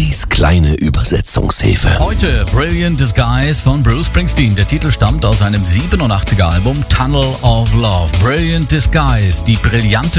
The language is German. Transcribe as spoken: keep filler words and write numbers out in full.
Babys kleine Übersetzungshilfe. Heute Brilliant Disguise von Bruce Springsteen. Der Titel stammt aus seinem siebenundachtziger Album Tunnel of Love. Brilliant Disguise, die brillante